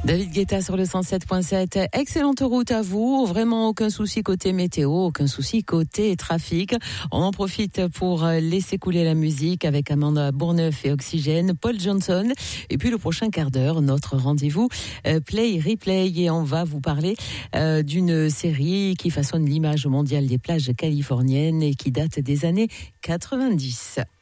David Guetta sur le 107.7. Excellente route à vous. Vraiment aucun souci côté météo, aucun souci côté trafic. On en profite pour laisser couler la musique avec Amanda Bourneuf et Oxygène, Paul Johnson. Et puis le prochain quart d'heure, notre rendez-vous Play Replay. Et on va vous parler d'une série qui façonne l'image mondiale des plages californiennes et qui date des années 90.